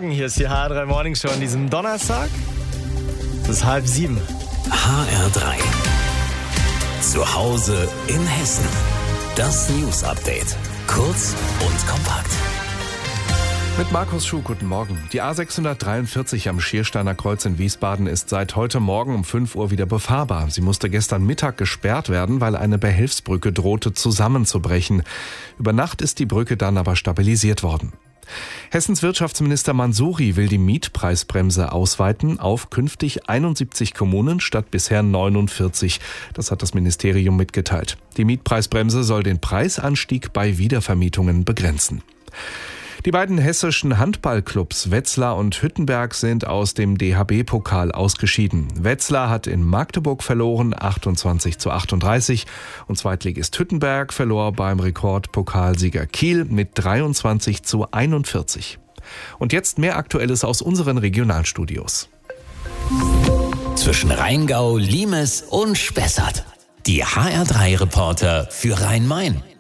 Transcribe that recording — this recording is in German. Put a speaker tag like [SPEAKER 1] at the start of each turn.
[SPEAKER 1] Morgen, hier ist die HR3 Morning Show an diesem Donnerstag. Es ist 6:30.
[SPEAKER 2] HR3. Zu Hause in Hessen. Das News Update. Kurz und kompakt.
[SPEAKER 3] Mit Markus Schuh, guten Morgen. Die A643 am Schiersteiner Kreuz in Wiesbaden ist seit heute Morgen um 5 Uhr wieder befahrbar. Sie musste gestern Mittag gesperrt werden, weil eine Behelfsbrücke drohte zusammenzubrechen. Über Nacht ist die Brücke dann aber stabilisiert worden. Hessens Wirtschaftsminister Mansouri will die Mietpreisbremse ausweiten auf künftig 71 Kommunen statt bisher 49. Das hat das Ministerium mitgeteilt. Die Mietpreisbremse soll den Preisanstieg bei Wiedervermietungen begrenzen. Die beiden hessischen Handballclubs Wetzlar und Hüttenberg sind aus dem DHB-Pokal ausgeschieden. Wetzlar hat in Magdeburg verloren, 28:38. Und Zweitligist Hüttenberg verlor beim Rekordpokalsieger Kiel mit 23:41. Und jetzt mehr Aktuelles aus unseren Regionalstudios.
[SPEAKER 2] Zwischen Rheingau, Limes und Spessart. Die HR3-Reporter für Rhein-Main.